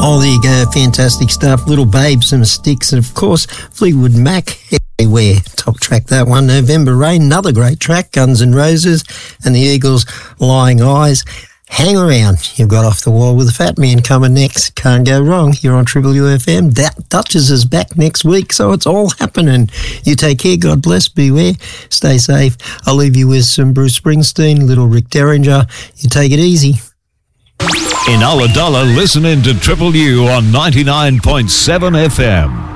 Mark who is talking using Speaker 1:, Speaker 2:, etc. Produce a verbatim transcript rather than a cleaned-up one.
Speaker 1: Oh, there you go. Fantastic stuff. Little Babes and Sticks. And, of course, Fleetwood Mac everywhere. Top track, that one. November Rain, another great track. Guns N' Roses and the Eagles, Lying Eyes. Hang around. You've got Off the Wall with the Fat Man coming next. Can't go wrong. You're on Triple U F M. D- Duchess is back next week, so it's all happening. You take care. God bless. Beware. Stay safe. I'll leave you with some Bruce Springsteen, little Rick Derringer. You take it easy.
Speaker 2: In Ulladulla, listening to Triple U on ninety-nine point seven F M.